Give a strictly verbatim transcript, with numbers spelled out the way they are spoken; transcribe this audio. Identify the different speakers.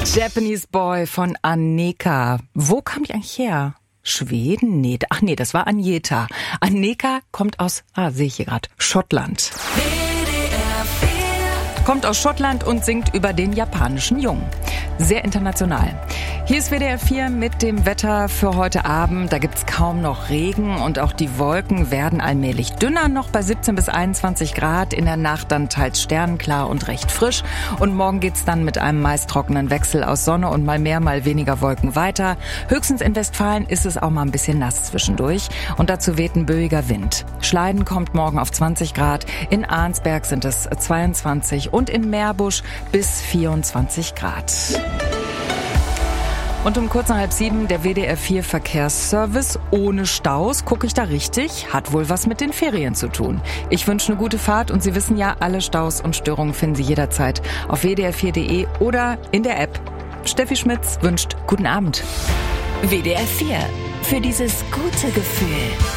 Speaker 1: Japanese Boy von Aneka. Wo kam ich eigentlich her? Schweden? Nee, ach nee, das war Agneta. Aneka kommt aus, ah, sehe ich hier gerade, Schottland. Kommt aus Schottland und singt über den japanischen Jungen. Sehr international. Hier ist W D R vier mit dem Wetter für heute Abend. Da gibt's kaum noch Regen und auch die Wolken werden allmählich dünner, noch bei siebzehn bis einundzwanzig Grad. In der Nacht dann teils sternenklar und recht frisch. Und morgen geht's dann mit einem meist trockenen Wechsel aus Sonne und mal mehr, mal weniger Wolken weiter. Höchstens in Westfalen ist es auch mal ein bisschen nass zwischendurch. Und dazu weht ein böiger Wind. Schleiden kommt morgen auf zwanzig Grad. In Arnsberg sind es zweiundzwanzig und in Meerbusch bis vierundzwanzig Grad. Und um kurz nach halb sieben der W D R vier Verkehrsservice ohne Staus. Gucke ich da richtig? Hat wohl was mit den Ferien zu tun. Ich wünsche eine gute Fahrt und Sie wissen ja, alle Staus und Störungen finden Sie jederzeit auf w d r vier punkt de oder in der App. Steffi Schmitz wünscht guten Abend.
Speaker 2: W D R vier. Für dieses gute Gefühl.